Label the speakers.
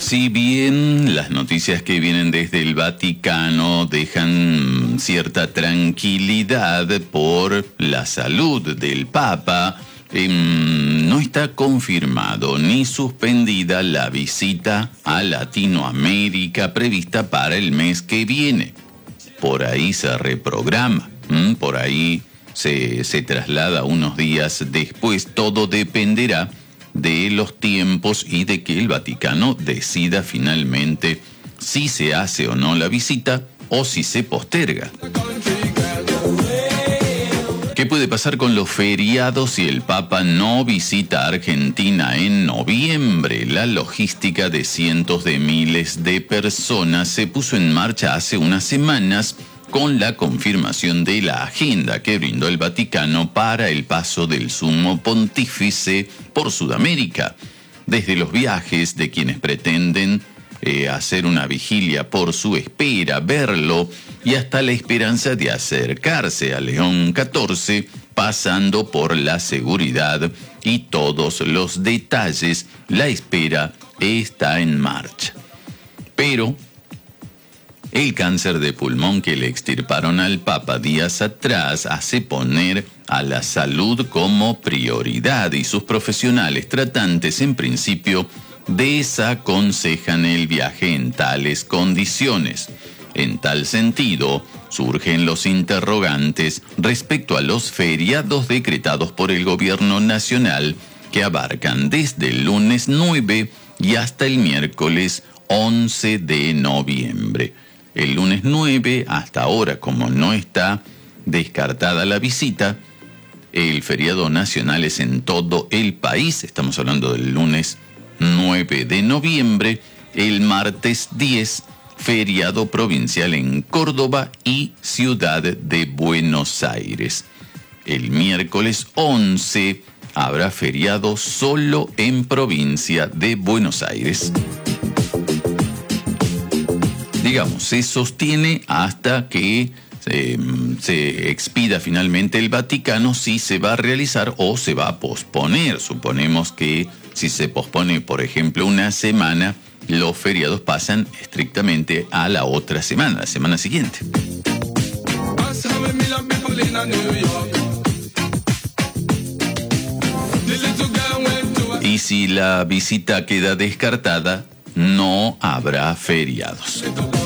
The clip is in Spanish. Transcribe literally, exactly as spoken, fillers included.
Speaker 1: Si bien las noticias que vienen desde el Vaticano dejan cierta tranquilidad por la salud del Papa, eh, no está confirmado ni suspendida la visita a Latinoamérica prevista para el mes que viene. Por ahí se reprograma, ¿m? por ahí se, se traslada unos días después. Todo dependerá de los tiempos y de que el Vaticano decida finalmente si se hace o no la visita o si se posterga. ¿Qué puede pasar con los feriados si el Papa no visita Argentina en noviembre? La logística de cientos de miles de personas se puso en marcha hace unas semanas con la confirmación de la agenda que brindó el Vaticano para el paso del Sumo Pontífice por Sudamérica. Desde los viajes de quienes pretenden eh, hacer una vigilia por su espera, verlo, y hasta la esperanza de acercarse a León catorce, pasando por la seguridad y todos los detalles, la espera está en marcha. Pero el cáncer de pulmón que le extirparon al Papa días atrás hace poner a la salud como prioridad y sus profesionales tratantes en principio desaconsejan el viaje en tales condiciones. En tal sentido, surgen los interrogantes respecto a los feriados decretados por el gobierno nacional que abarcan desde el lunes nueve y hasta el miércoles once de noviembre. El lunes nueve, hasta ahora, como no está descartada la visita, el feriado nacional es en todo el país. Estamos hablando del lunes nueve de noviembre. El martes diez, feriado provincial en Córdoba y Ciudad de Buenos Aires. El miércoles once habrá feriado solo en provincia de Buenos Aires. Digamos, se sostiene hasta que eh, se expida finalmente el Vaticano si se va a realizar o se va a posponer. Suponemos que si se pospone, por ejemplo, una semana, los feriados pasan estrictamente a la otra semana, la semana siguiente. Y si la visita queda descartada, no habrá feriados.